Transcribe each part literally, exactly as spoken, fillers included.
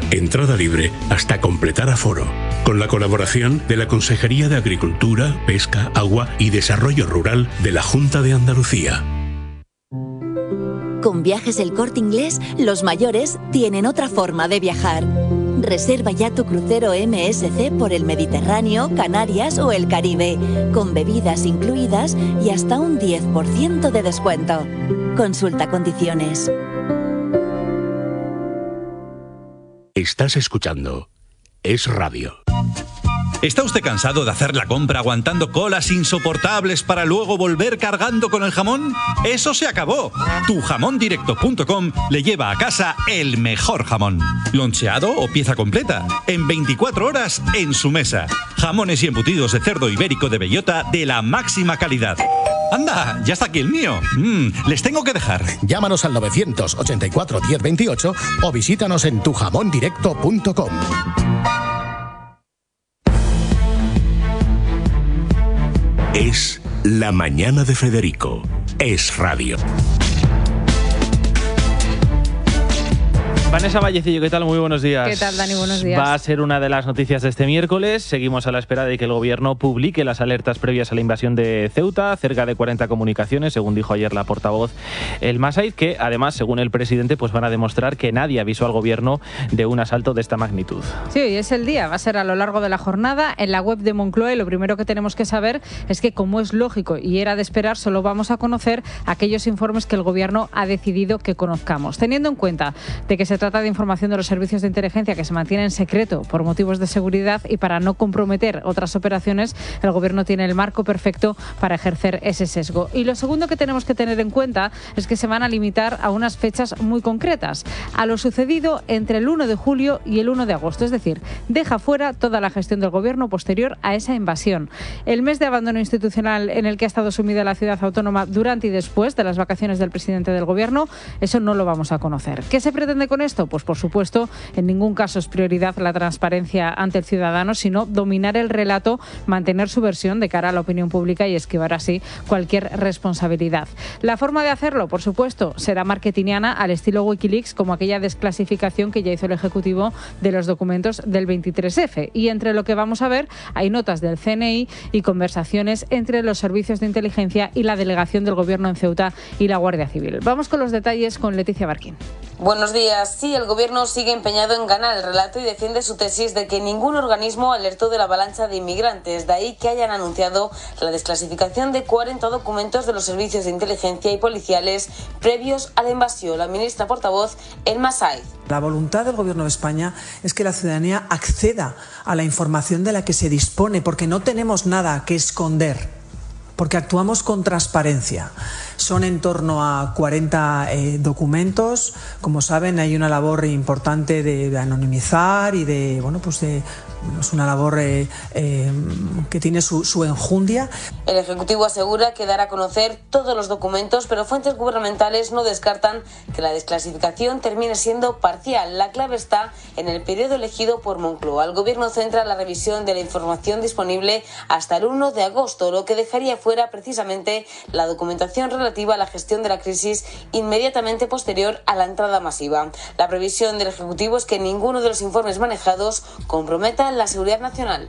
Entrada libre hasta completar aforo. Con la colaboración de la Consejería de Agricultura, Pesca, Agua y Desarrollo Rural de la Junta de Andalucía. Con Viajes El Corte Inglés, los mayores tienen otra forma de viajar. Reserva ya tu crucero M S C por el Mediterráneo, Canarias o el Caribe, con bebidas incluidas y hasta un diez por ciento de descuento. Consulta condiciones. Estás escuchando Es Radio. ¿Está usted cansado de hacer la compra aguantando colas insoportables para luego volver cargando con el jamón? ¡Eso se acabó! tu jamón directo punto com le lleva a casa el mejor jamón. Loncheado o pieza completa, en veinticuatro horas en su mesa. Jamones y embutidos de cerdo ibérico de bellota de la máxima calidad. ¡Anda! ¡Ya está aquí el mío! Mm, les tengo que dejar. Llámanos al novecientos ochenta y cuatro diez veintiocho o visítanos en tu jamón directo punto com. Es La Mañana de Federico. Es Radio. Vanessa Vallecillo, ¿qué tal? Muy buenos días. ¿Qué tal, Dani? Buenos días. Va a ser una de las noticias de este miércoles. Seguimos a la espera de que el Gobierno publique las alertas previas a la invasión de Ceuta. Cerca de cuarenta comunicaciones, según dijo ayer la portavoz El Massaid, que además, según el presidente, pues van a demostrar que nadie avisó al Gobierno de un asalto de esta magnitud. Sí, hoy es el día. Va a ser a lo largo de la jornada. En la web de Moncloa, y lo primero que tenemos que saber es que, como es lógico y era de esperar, solo vamos a conocer aquellos informes que el Gobierno ha decidido que conozcamos. Teniendo en cuenta de que se trata de información de los servicios de inteligencia que se mantiene en secreto por motivos de seguridad y para no comprometer otras operaciones, el Gobierno tiene el marco perfecto para ejercer ese sesgo. Y lo segundo que tenemos que tener en cuenta es que se van a limitar a unas fechas muy concretas, a lo sucedido entre el uno de julio y el uno de agosto, es decir, deja fuera toda la gestión del Gobierno posterior a esa invasión. El mes de abandono institucional en el que ha estado sumida la ciudad autónoma durante y después de las vacaciones del presidente del Gobierno, eso no lo vamos a conocer. ¿Qué se pretende con esto? Pues por supuesto, en ningún caso es prioridad la transparencia ante el ciudadano, sino dominar el relato, mantener su versión de cara a la opinión pública y esquivar así cualquier responsabilidad. La forma de hacerlo, por supuesto, será marketingiana al estilo Wikileaks, como aquella desclasificación que ya hizo el Ejecutivo de los documentos del veintitrés efe. Y entre lo que vamos a ver hay notas del ce ene i y conversaciones entre los servicios de inteligencia y la delegación del Gobierno en Ceuta y la Guardia Civil. Vamos con los detalles con Leticia Barquín. Buenos días. Sí, el Gobierno sigue empeñado en ganar el relato y defiende su tesis de que ningún organismo alertó de la avalancha de inmigrantes. De ahí que hayan anunciado la desclasificación de cuarenta documentos de los servicios de inteligencia y policiales previos a la invasión. La ministra portavoz, El Massaid. La voluntad del Gobierno de España es que la ciudadanía acceda a la información de la que se dispone, porque no tenemos nada que esconder, porque actuamos con transparencia. Son en torno a cuarenta eh, documentos. Como saben, hay una labor importante de, de anonimizar y de, bueno, pues de, es una labor eh, eh, que tiene su, su enjundia. El Ejecutivo asegura que dará a conocer todos los documentos, pero fuentes gubernamentales no descartan que la desclasificación termine siendo parcial. La clave está en el periodo elegido por Moncloa. El Gobierno centra la revisión de la información disponible hasta el uno de agosto, lo que dejaría fuera precisamente la documentación relativa a la gestión de la crisis inmediatamente posterior a la entrada masiva. La previsión del Ejecutivo es que ninguno de los informes manejados comprometa la seguridad nacional.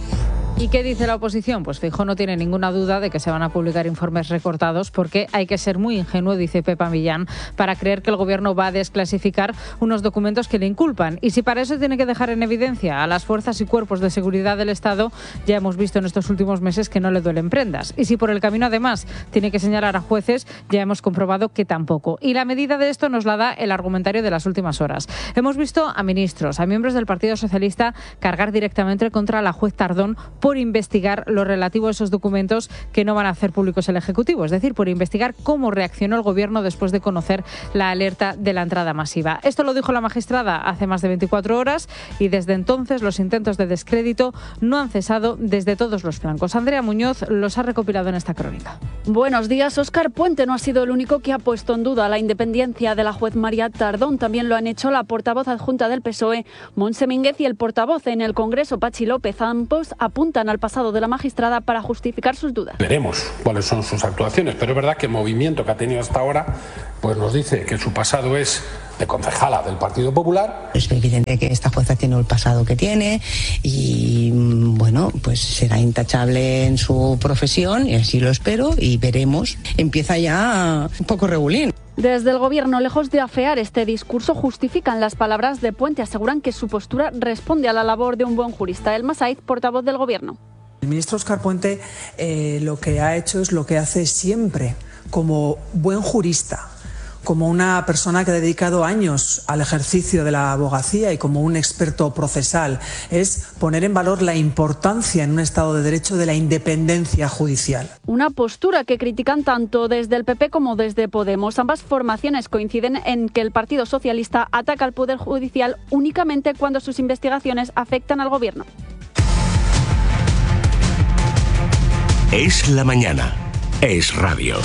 ¿Y qué dice la oposición? Pues Feijóo no tiene ninguna duda de que se van a publicar informes recortados, porque hay que ser muy ingenuo, dice Pepa Millán, para creer que el Gobierno va a desclasificar unos documentos que le inculpan. Y si para eso tiene que dejar en evidencia a las fuerzas y cuerpos de seguridad del Estado, ya hemos visto en estos últimos meses que no le duelen prendas. Y si por el camino además tiene que señalar a jueces, ya hemos comprobado que tampoco. Y la medida de esto nos la da el argumentario de las últimas horas. Hemos visto a ministros, a miembros del Partido Socialista cargar directamente contra la juez Tardón por investigar lo relativo a esos documentos que no van a hacer públicos el Ejecutivo, es decir, por investigar cómo reaccionó el Gobierno después de conocer la alerta de la entrada masiva. Esto lo dijo la magistrada hace más de veinticuatro horas y desde entonces los intentos de descrédito no han cesado desde todos los flancos. Andrea Muñoz los ha recopilado en esta crónica. Buenos días. Óscar Puente no ha sido el único que ha puesto en duda la independencia de la juez María Tardón. También lo han hecho la portavoz adjunta del P S O E, Montse Mínguez, y el portavoz en el Congreso, Pachi López. Ambos apuntan apuntan al pasado de la magistrada para justificar sus dudas. Veremos cuáles son sus actuaciones, pero es verdad que el movimiento que ha tenido hasta ahora pues nos dice que su pasado es de concejala del Partido Popular. Es evidente que esta jueza tiene el pasado que tiene y, bueno, pues será intachable en su profesión, y así lo espero, y veremos. Empieza ya un poco regulín. Desde el Gobierno, lejos de afear este discurso, justifican las palabras de Puente. Aseguran que su postura responde a la labor de un buen jurista. Elma Saiz, portavoz del Gobierno. El ministro Óscar Puente eh, lo que ha hecho es lo que hace siempre, como buen jurista, como una persona que ha dedicado años al ejercicio de la abogacía y como un experto procesal, es poner en valor la importancia en un Estado de Derecho de la independencia judicial. Una postura que critican tanto desde el P P como desde Podemos. Ambas formaciones coinciden en que el Partido Socialista ataca al Poder Judicial únicamente cuando sus investigaciones afectan al Gobierno. Es la mañana. Es radio.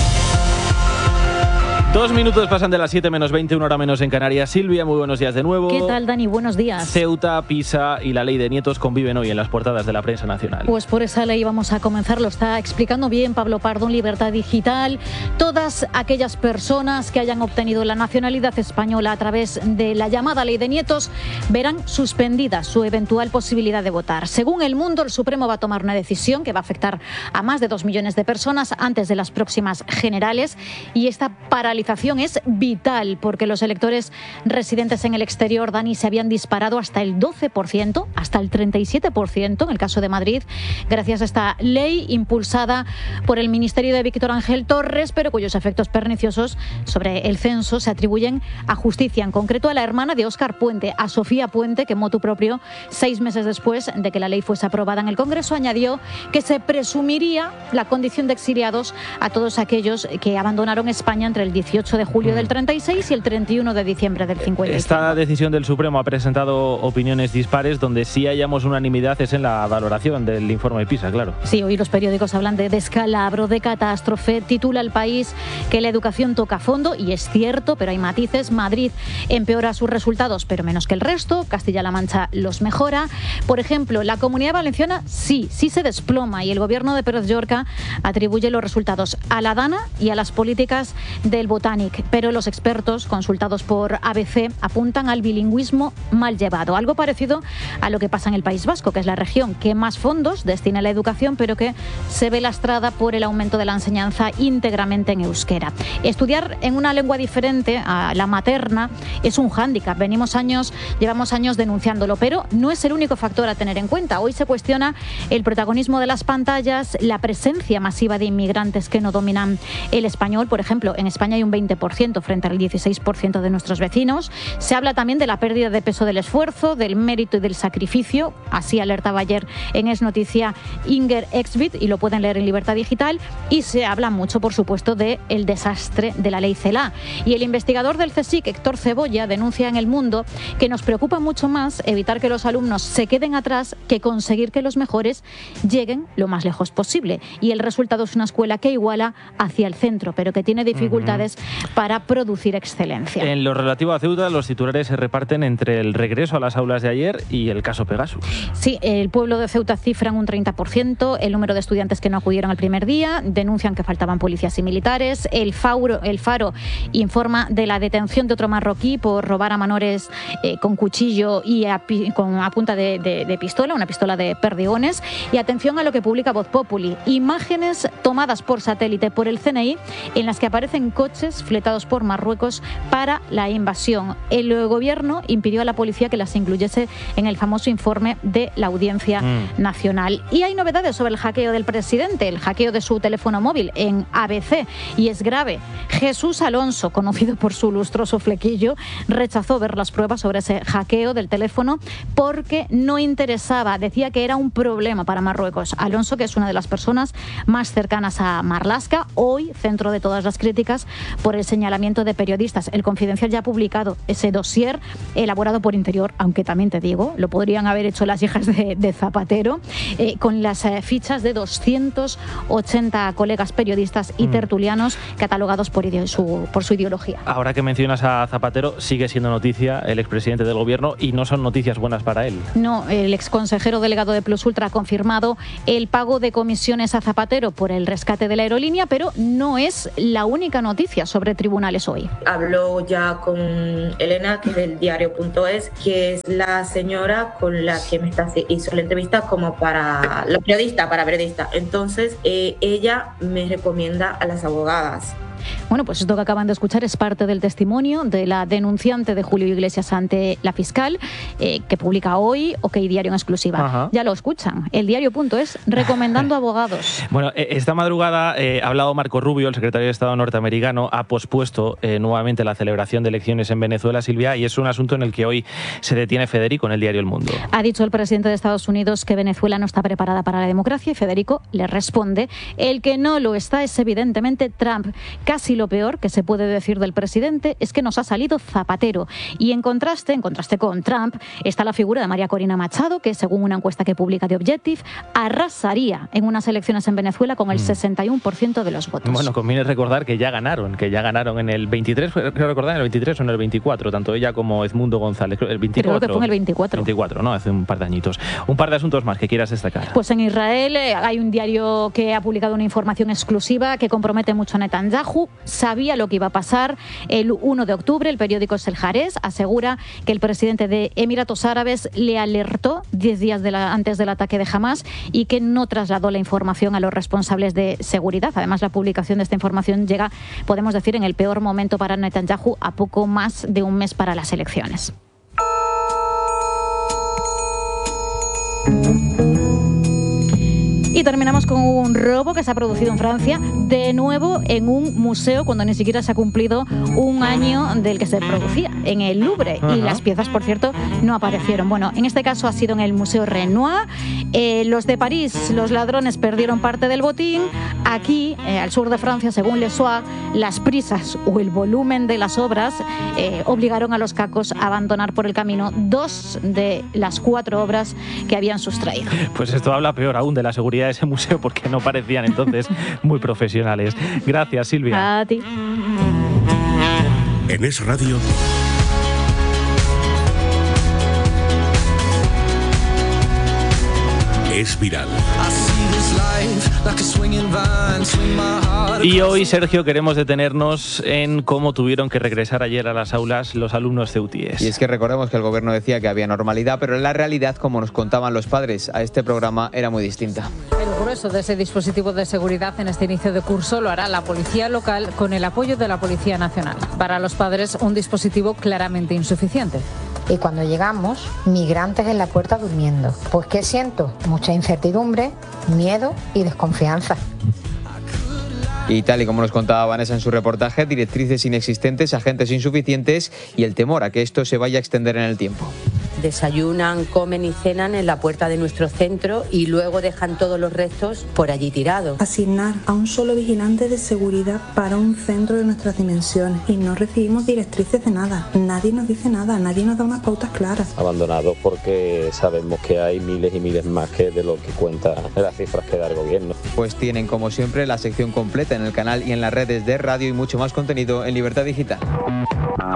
Dos minutos pasan de las siete menos veinte, una hora menos en Canarias. Silvia, muy buenos días de nuevo. ¿Qué tal, Dani? Buenos días. Ceuta, Pisa y la ley de nietos conviven hoy en las portadas de la prensa nacional. Pues por esa ley vamos a comenzar, lo está explicando bien Pablo Pardo en Libertad Digital. Todas aquellas personas que hayan obtenido la nacionalidad española a través de la llamada ley de nietos verán suspendida su eventual posibilidad de votar. Según El Mundo, el Supremo va a tomar una decisión que va a afectar a más de dos millones de personas antes de las próximas generales, y esta paralización es vital porque los electores residentes en el exterior, Dani, se habían disparado hasta el doce por ciento, hasta el treinta y siete por ciento en el caso de Madrid, gracias a esta ley impulsada por el Ministerio de Víctor Ángel Torres, pero cuyos efectos perniciosos sobre el censo se atribuyen a Justicia, en concreto a la hermana de Óscar Puente, a Sofía Puente, que motu propio, seis meses después de que la ley fuese aprobada en el Congreso, añadió que se presumiría la condición de exiliados a todos aquellos que abandonaron España entre el dieciocho de julio del treinta y seis y el treinta y uno de diciembre del cincuenta y cinco. Esta decisión del Supremo ha presentado opiniones dispares. Donde sí hayamos unanimidad es en la valoración del informe PISA, claro. Sí, hoy los periódicos hablan de descalabro, de catástrofe. Titula El País que la educación toca fondo, y es cierto, pero hay matices. Madrid empeora sus resultados, pero menos que el resto. Castilla-La Mancha los mejora. Por ejemplo, la Comunidad Valenciana sí, sí se desploma, y el gobierno de Pérez Llorca atribuye los resultados a la Dana y a las políticas del Botanic, pero los expertos consultados por A B C apuntan al bilingüismo mal llevado, algo parecido a lo que pasa en el País Vasco, que es la región que más fondos destina a la educación, pero que se ve lastrada por el aumento de la enseñanza íntegramente en euskera. Estudiar en una lengua diferente a la materna es un hándicap. Venimos años, llevamos años denunciándolo, pero no es el único factor a tener en cuenta. Hoy se cuestiona el protagonismo de las pantallas, la presencia masiva de inmigrantes que no dominan el español. Por ejemplo, en España hay un veinte por ciento frente al dieciséis por ciento de nuestros vecinos. Se habla también de la pérdida de peso del esfuerzo, del mérito y del sacrificio. Así alertaba ayer en Es Noticia Inger Exbit, y lo pueden leer en Libertad Digital. Y se habla mucho, por supuesto, del desastre de la ley CELA. Y el investigador del CSIC, Héctor Cebolla, denuncia en El Mundo que nos preocupa mucho más evitar que los alumnos se queden atrás que conseguir que los mejores lleguen lo más lejos posible. Y el resultado es una escuela que iguala hacia el centro, pero que tiene dificultades para producir excelencia. En lo relativo a Ceuta, los titulares se reparten entre el regreso a las aulas de ayer y el caso Pegasus. Sí, el pueblo de Ceuta cifra en un treinta por ciento el número de estudiantes que no acudieron el primer día, denuncian que faltaban policías y militares. El Faro, el Faro informa de la detención de otro marroquí por robar a menores eh, con cuchillo y a, con, a punta de, de, de pistola, una pistola de perdigones. Y atención a lo que publica Voz Populi, imágenes tomadas por satélite por el C N I en las que aparecen coches fletados por Marruecos para la invasión. El gobierno impidió a la policía que las incluyese en el famoso informe de la Audiencia mm. Nacional. Y hay novedades sobre el hackeo del presidente, el hackeo de su teléfono móvil en A B C, y es grave. Jesús Alonso, conocido por su lustroso flequillo, rechazó ver las pruebas sobre ese hackeo del teléfono porque no interesaba, decía que era un problema para Marruecos. Alonso, que es una de las personas más cercanas a Marlaska, hoy centro de todas las críticas por el señalamiento de periodistas. El Confidencial ya ha publicado ese dossier elaborado por Interior, aunque también te digo, lo podrían haber hecho las hijas de, de Zapatero, eh, con las eh, fichas de doscientos ochenta colegas periodistas y tertulianos catalogados por, su, por su ideología. Ahora que mencionas a Zapatero, sigue siendo noticia el expresidente del gobierno y no son noticias buenas para él. No, el exconsejero delegado de Plus Ultra ha confirmado el pago de comisiones a Zapatero por el rescate de la aerolínea, pero no es la única noticia sobre tribunales hoy. Habló ya con Elena, que es del diario punto es, que es la señora con la que me está, hizo la entrevista como para la periodista, para periodista. Entonces, eh, ella me recomienda a las abogadas. Bueno, pues esto que acaban de escuchar es parte del testimonio de la denunciante de Julio Iglesias ante la fiscal, eh, que publica hoy OK Diario en exclusiva. Ajá. Ya lo escuchan, el diario punto es recomendando abogados. Bueno, esta madrugada eh, ha hablado Marco Rubio, el secretario de Estado norteamericano, ha pospuesto eh, nuevamente la celebración de elecciones en Venezuela, Silvia, y es un asunto en el que hoy se detiene Federico en el diario El Mundo. Ha dicho el presidente de Estados Unidos que Venezuela no está preparada para la democracia y Federico le responde: el que no lo está es evidentemente Trump. Casi lo peor que se puede decir del presidente es que nos ha salido Zapatero. Y en contraste, en contraste con Trump, está la figura de María Corina Machado, que según una encuesta que publica The Objective, arrasaría en unas elecciones en Venezuela con el sesenta y uno por ciento de los votos. Bueno, conviene recordar que ya ganaron, que ya ganaron en el veintitrés, creo recordar, en el veintitrés o en el veinticuatro, tanto ella como Edmundo González. El veinticuatro, creo que fue en el veinticuatro. veinticuatro, ¿no? Hace un par de añitos. Un par de asuntos más que quieras destacar. Pues en Israel eh, hay un diario que ha publicado una información exclusiva que compromete mucho a Netanyahu. Sabía lo que iba a pasar el uno de octubre. El periódico El Haaretz asegura que el presidente de Emiratos Árabes le alertó diez días de la, antes del ataque de Hamás y que no trasladó la información a los responsables de seguridad. Además, la publicación de esta información llega, podemos decir, en el peor momento para Netanyahu, a poco más de un mes para las elecciones. Y terminamos con un robo que se ha producido en Francia, de nuevo en un museo, cuando ni siquiera se ha cumplido un año del que se producía, en el Louvre. Ajá. Y las piezas, por cierto, no aparecieron. Bueno, en este caso ha sido en el Museo Renoir. Eh, los de París, los ladrones perdieron parte del botín. Aquí, eh, al sur de Francia, según Le Soir, las prisas o el volumen de las obras eh, obligaron a los cacos a abandonar por el camino dos de las cuatro obras que habían sustraído. Pues esto habla peor aún de la seguridad de ese museo, porque no parecían entonces muy profesionales. Gracias, Silvia. A ti. En Es Radio. Es viral. Y hoy, Sergio, queremos detenernos en cómo tuvieron que regresar ayer a las aulas los alumnos ceutíes. Y es que recordemos que el gobierno decía que había normalidad, pero la realidad, como nos contaban los padres a este programa, era muy distinta. El grueso de ese dispositivo de seguridad en este inicio de curso lo hará la policía local con el apoyo de la Policía Nacional. Para los padres, un dispositivo claramente insuficiente. Y cuando llegamos, migrantes en la puerta durmiendo. Pues ¿qué siento? Mucha incertidumbre, miedo y desconfianza. Y tal y como nos contaba Vanessa en su reportaje, directrices inexistentes, agentes insuficientes y el temor a que esto se vaya a extender en el tiempo. Desayunan, comen y cenan en la puerta de nuestro centro y luego dejan todos los restos por allí tirados. Asignar a un solo vigilante de seguridad para un centro de nuestras dimensiones y no recibimos directrices de nada. Nadie nos dice nada, nadie nos da unas pautas claras. Abandonados porque sabemos que hay miles y miles más que de lo que cuenta las cifras que da el gobierno. Pues tienen, como siempre, la sección completa en el canal y en las redes de radio y mucho más contenido en Libertad Digital.